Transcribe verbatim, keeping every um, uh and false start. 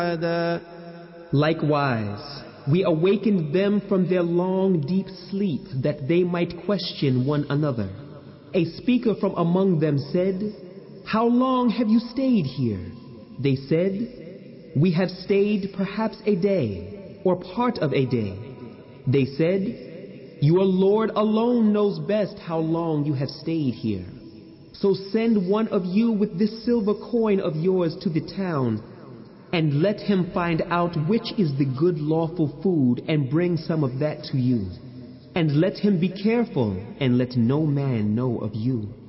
Likewise, we awakened them from their long deep sleep that they might question one another. A speaker from among them said, "How long have you stayed here?" They said, "We have stayed perhaps a day, or part of a day." They said, "Your Lord alone knows best how long you have stayed here. So send one of you with this silver coin of yours to the town, and let him find out which is the good lawful food, and bring some of that to you. And let him be careful, and let no man know of you."